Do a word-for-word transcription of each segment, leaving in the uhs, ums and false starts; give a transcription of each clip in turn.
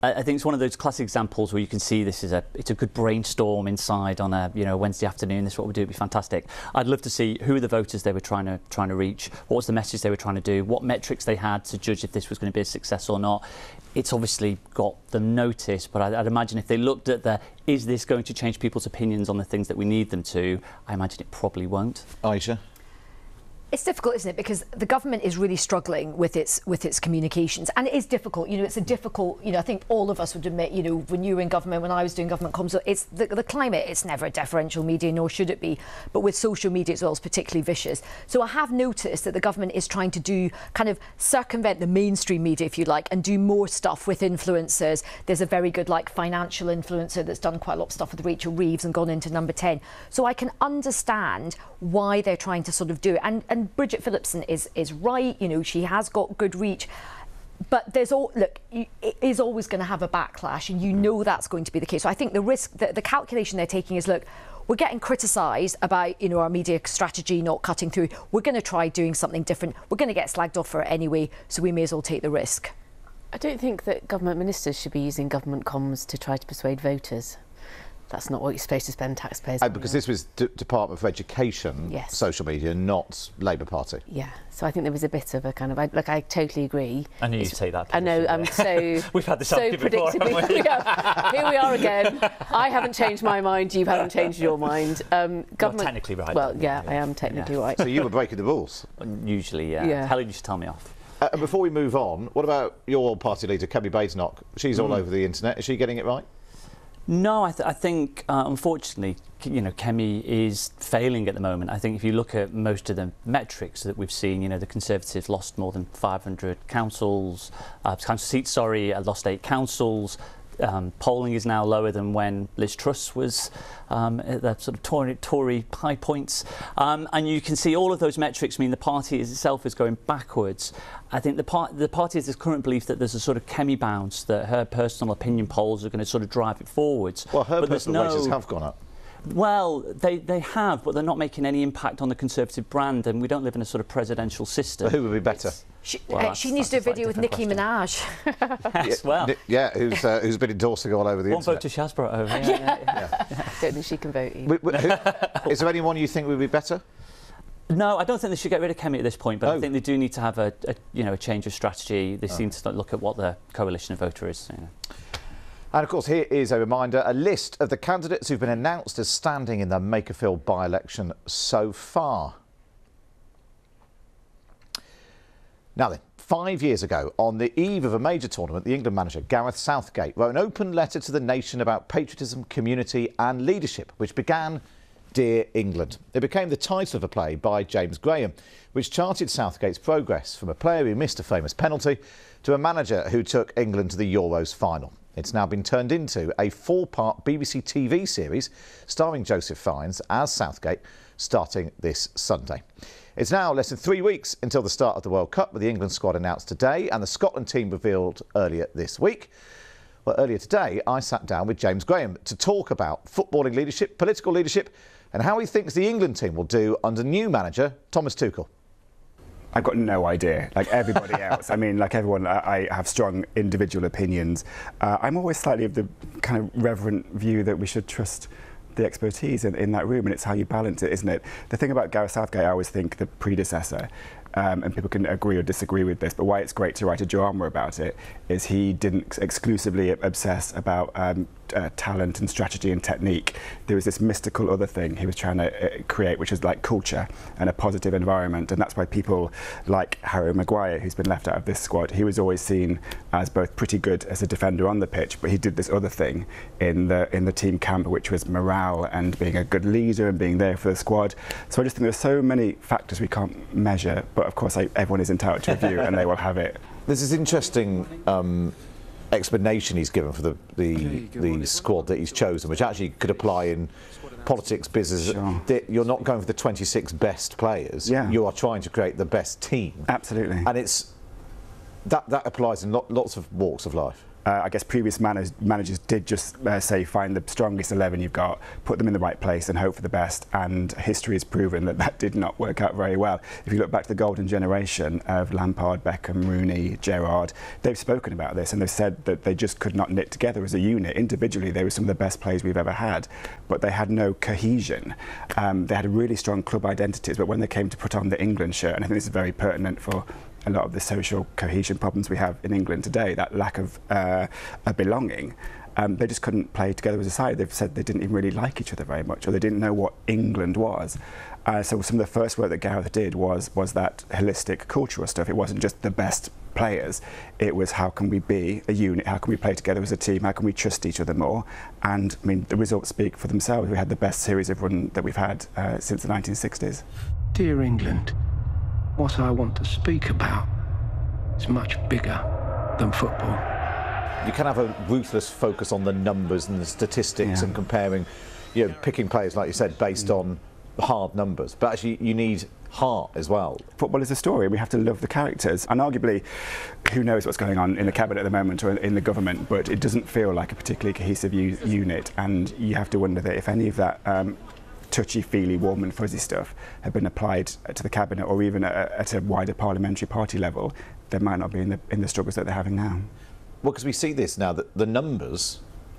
I think it's one of those classic examples where you can see this is a it's a good brainstorm inside on a you know Wednesday afternoon. This is what we do. It'd be fantastic. I'd love to see who are the voters they were trying to trying to reach. What was the message they were trying to do? What metrics they had to judge if this was going to be a success or not. It's obviously got them noticed, but I'd, I'd imagine if they looked at the is this going to change people's opinions on the things that we need them to, I imagine it probably won't. Aisha? It's difficult, isn't it? Because the government is really struggling with its with its communications, and it is difficult. You know, it's a difficult. You know, I think all of us would admit. You know, when you were in government, when I was doing government comms, it's the, the climate. It's never a deferential media, nor should it be. But with social media as well, it's particularly vicious. So I have noticed that the government is trying to do kind of circumvent the mainstream media, if you like, and do more stuff with influencers. There's a very good like financial influencer that's done quite a lot of stuff with Rachel Reeves and gone into number ten. So I can understand why they're trying to sort of do it. And and And Bridget Phillipson is is right. You know, she has got good reach, but there's all look. It is always going to have a backlash, and you know that's going to be the case. So I think the risk, the, the calculation they're taking is, look, we're getting criticised about you know our media strategy not cutting through. We're going to try doing something different. We're going to get slagged off for it anyway, so we may as well take the risk. I don't think that government ministers should be using government comms to try to persuade voters. That's not what you're supposed to spend taxpayers Oh, on. because this was D Department for Education, yes. social media, not Labour Party. Yeah, so I think there was a bit of a kind of, I, like, I totally agree. I knew you'd take that. I know, I'm so We've had this so argument before, haven't we? Here we are. Here we are again. I haven't changed my mind. You haven't changed your mind. Um, government. You're technically right. Well, yeah, yeah, I am technically yeah. right. So you were breaking the rules. Usually, yeah. Yeah. Helen, you should tell me off. Uh, and before we move on, what about your party leader, Kemi Badenoch? She's mm. all over the internet. Is she getting it right? No, I, th I think, uh, unfortunately, you know, Kemi is failing at the moment. I think if you look at most of the metrics that we've seen, you know, the Conservatives lost more than five hundred councils, uh, council seats, sorry, uh, lost eight councils. Um, polling is now lower than when Liz Truss was um, at the sort of Tory, Tory high points. Um, and you can see all of those metrics mean the party itself is going backwards. I think the, part, the party has this current belief that there's a sort of Kemi bounce, that her personal opinion polls are going to sort of drive it forwards. Well, her but personal no, races have gone up. Well, they, they have, but they're not making any impact on the Conservative brand, and we don't live in a sort of presidential system. But who would be better? She, well, uh, she needs to do a video with Nicki question. Minaj. Yes, well. Yeah, who's, uh, who's been endorsing all over the One internet. vote to Shaz brought over. Yeah, yeah, yeah. yeah. Don't think she can vote either. We, we, who, is there anyone you think would be better? No, I don't think they should get rid of Kemi at this point, but oh. I think they do need to have a, a you know a change of strategy. They oh. seem to look at what the coalition of voter is. You know. And of course, here is a reminder, a list of the candidates who've been announced as standing in the Makerfield by-election so far. Now then, five years ago, on the eve of a major tournament, the England manager Gareth Southgate wrote an open letter to the nation about patriotism, community and leadership, which began Dear England. It became the title of a play by James Graham, which charted Southgate's progress from a player who missed a famous penalty to a manager who took England to the Euros final. It's now been turned into a four-part B B C T V series starring Joseph Fiennes as Southgate, starting this Sunday. It's now less than three weeks until the start of the World Cup, with the England squad announced today and the Scotland team revealed earlier this week. Well, earlier today, I sat down with James Graham to talk about footballing leadership, political leadership, and how he thinks the England team will do under new manager Thomas Tuchel. I've got no idea, like everybody else. I mean, like everyone, I, I have strong individual opinions. Uh, I'm always slightly of the kind of reverent view that we should trust the expertise in, in that room, and it's how you balance it, isn't it? The thing about Gareth Southgate, I always think the predecessor, um, and people can agree or disagree with this, but why it's great to write a drama about it is he didn't exclusively obsess about um, uh, talent and strategy and technique. There was this mystical other thing he was trying to uh, create, which is like culture and a positive environment, and that's why people like Harry Maguire, who's been left out of this squad, he was always seen as both pretty good as a defender on the pitch, but he did this other thing in the in the team camp, which was morale and being a good leader and being there for the squad. So I just think there's so many factors we can't measure, but of course I, everyone is entitled to a view and they will have it. There's this interesting um, explanation he's given for the the, the squad that he's chosen, which actually could apply in politics, business. Sure. You're not going for the twenty-six best players. Yeah. You are trying to create the best team. Absolutely. And it's that that applies in lo lots of walks of life. Uh, I guess previous managers, managers did just uh, say find the strongest eleven you've got, put them in the right place and hope for the best, and history has proven that that did not work out very well. If you look back to the golden generation of Lampard, Beckham, Rooney, Gerrard, they've spoken about this and they've said that they just could not knit together as a unit. Individually they were some of the best players we've ever had, but they had no cohesion. Um, they had really strong club identities, but when they came to put on the England shirt, and I think this is very pertinent for a lot of the social cohesion problems we have in England today, that lack of uh, a belonging, um, they just couldn't play together as a side. They've said they didn't even really like each other very much, or they didn't know what England was. Uh, so some of the first work that Gareth did was was that holistic cultural stuff. It wasn't just the best players, it was how can we be a unit, how can we play together as a team, how can we trust each other more. And I mean, the results speak for themselves. We had the best series of run that we've had uh, since the nineteen sixties. Dear England, what I want to speak about is much bigger than football. You can have a ruthless focus on the numbers and the statistics Yeah. and comparing, you know, picking players, like you said, based mm. on hard numbers. But actually, you need heart as well. Football is a story. We have to love the characters. And arguably, who knows what's going on in the cabinet at the moment or in the government, but it doesn't feel like a particularly cohesive u- unit. And you have to wonder that if any of that um, touchy-feely, warm and fuzzy stuff had been applied to the cabinet or even at, at a wider parliamentary party level, they might not be in the, in the struggles that they're having now. Well, because we see this now, that the numbers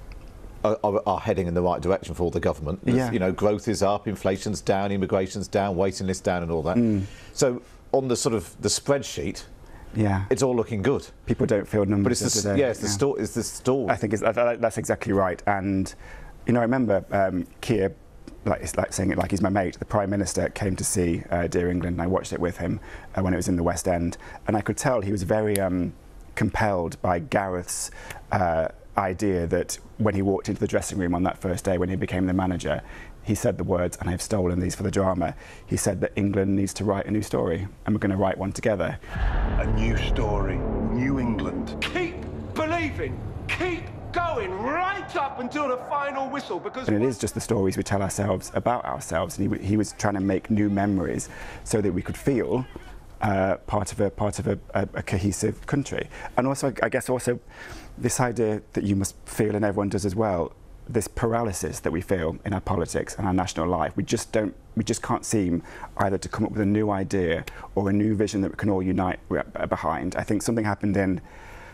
are, are, are heading in the right direction for all the government. Yeah. You know, growth is up, inflation's down, immigration's down, waiting lists down and all that. Mm. So on the sort of the spreadsheet, yeah, it's all looking good. People don't feel numbers. But it's the, today. yeah, it's the, yeah. sto- it's the story. I think it's, that, that's exactly right. And, you know, I remember um, Keir, like, it's like saying it like he's my mate, the Prime Minister came to see uh, Dear England, and I watched it with him uh, when it was in the West End, and I could tell he was very um, compelled by Gareth's uh, idea that when he walked into the dressing room on that first day when he became the manager, he said the words, and I've stolen these for the drama, he said that England needs to write a new story, and we're going to write one together. A new story, new England. Keep believing, keep going right up until the final whistle, because and it is just the stories we tell ourselves about ourselves, and he, he was trying to make new memories so that we could feel uh, part of a part of a, a, a cohesive country. And also, I guess also this idea that you must feel, and everyone does as well, this paralysis that we feel in our politics and our national life. We just don't we just can't seem either to come up with a new idea or a new vision that we can all unite behind. I think something happened in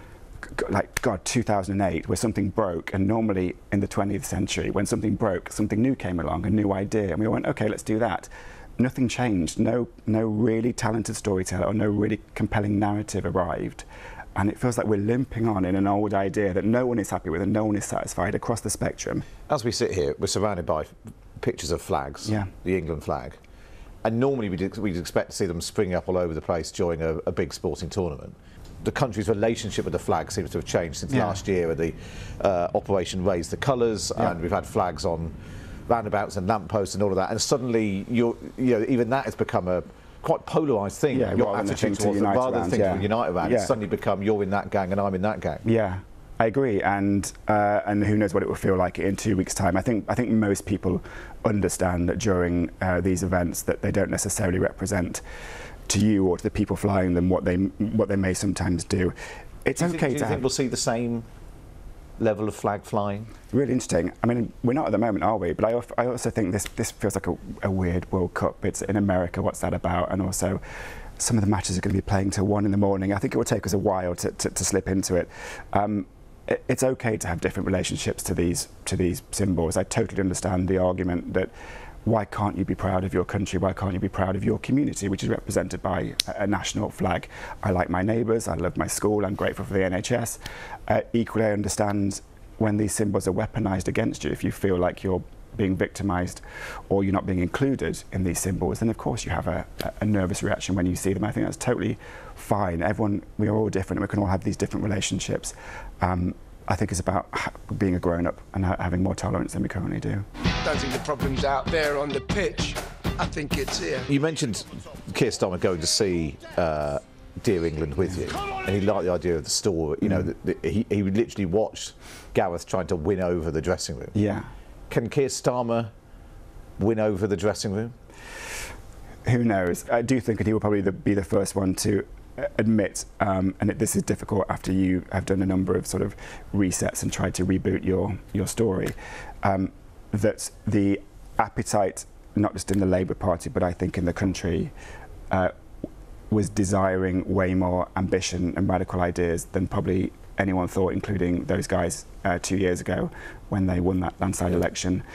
like God two thousand eight where something broke, and normally in the twentieth century when something broke, something new came along, a new idea, and we went, okay, let's do that. Nothing changed. No no really talented storyteller or no really compelling narrative arrived, and it feels like we're limping on in an old idea that no one is happy with and no one is satisfied across the spectrum. As we sit here, we're surrounded by pictures of flags, yeah. the England flag, and normally we'd, we'd expect to see them springing up all over the place during a, a big sporting tournament. The country's relationship with the flag seems to have changed since yeah. last year with the uh, Operation Raise the Colours, yeah. and we've had flags on roundabouts and lampposts and all of that, and suddenly you're, you know, even that has become a quite polarised thing. Yeah, your rather than a attitude thing to towards it, unite rather than around, thing yeah. to unite around, Yeah. it's suddenly become you're in that gang and I'm in that gang. Yeah, I agree, and uh, and who knows what it will feel like in two weeks' time. I think I think most people understand that during uh, these events that they don't necessarily represent to you or to the people flying them what they what they may sometimes do. It's do you okay think, do to you think have we'll see the same level of flag flying? really interesting. I mean, we're not at the moment, are we? But I, al- I also think this this feels like a, a weird World Cup. It's in America. What's that about? And also, some of the matches are going to be playing till one in the morning. I think it will take us a while to, to, to slip into it. Um, it. It's okay to have different relationships to these to these symbols. I totally understand the argument that why can't you be proud of your country? Why can't you be proud of your community, which is represented by a, a national flag? I like my neighbours. I love my school. I'm grateful for the N H S. Uh, equally, I understand when these symbols are weaponised against you. If you feel like you're being victimised or you're not being included in these symbols, then of course you have a, a nervous reaction when you see them. I think that's totally fine. Everyone, we are all different, and we can all have these different relationships. Um, I think it's about being a grown-up and ha- having more tolerance than we currently do. I don't think the problem's out there on the pitch. I think it's here. You mentioned Keir Starmer going to see uh, Dear England with you, and he liked the idea of the store. You know, Mm. that that he, he would literally watch Gareth trying to win over the dressing room. Yeah. Can Keir Starmer win over the dressing room? Who knows? I do think that he will probably the, be the first one to admit, um, and it, this is difficult after you have done a number of sort of resets and tried to reboot your your story, um, that the appetite, not just in the Labour Party, but I think in the country, uh, was desiring way more ambition and radical ideas than probably anyone thought, including those guys uh, two years ago when they won that landslide election.